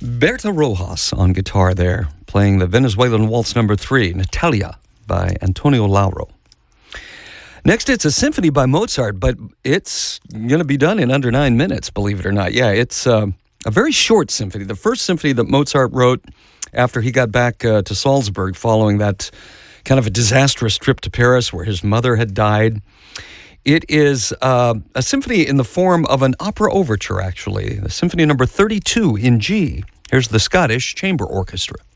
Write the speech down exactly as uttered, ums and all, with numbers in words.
Berta Rojas on guitar there, playing the Venezuelan Waltz number three, Natalia, by Antonio Lauro. Next, it's a symphony by Mozart, but it's going to be done in under nine minutes, believe it or not. Yeah, it's uh, a very short symphony. The first symphony that Mozart wrote after he got back uh, to Salzburg following that kind of a disastrous trip to Paris where his mother had died. It is uh, a symphony in the form of an opera overture, actually. The Symphony number thirty-two in G. Here's the Scottish Chamber Orchestra.